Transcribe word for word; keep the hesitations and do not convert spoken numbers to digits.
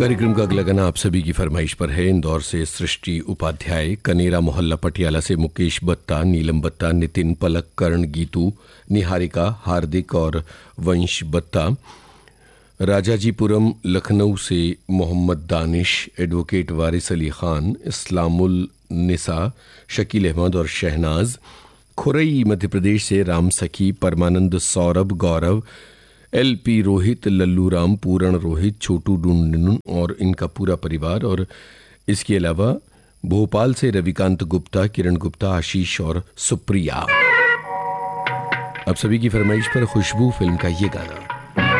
कार्यक्रम का अगला गाना आप सभी की फरमाइश पर है। इंदौर से सृष्टि उपाध्याय, कनेरा मोहल्ला पटियाला से मुकेश बत्ता, नीलम बत्ता, नितिन, पलक, कर्ण, गीतू, निहारिका, हार्दिक और वंश बत्ता, राजाजीपुरम लखनऊ से मोहम्मद दानिश, एडवोकेट वारिस अली खान, इस्लामुल निसा, शकील अहमद और शहनाज, खुरई मध्य प्रदेश से राम सखी, परमानंद, सौरभ, गौरव, एल पी रोहित, लल्लू राम, पूरण रोहित, छोटू डूंडन और इनका पूरा परिवार। और इसके अलावा भोपाल से रविकांत गुप्ता, किरण गुप्ता, आशीष और सुप्रिया। अब सभी की फरमाइश पर खुशबू फिल्म का ये गाना।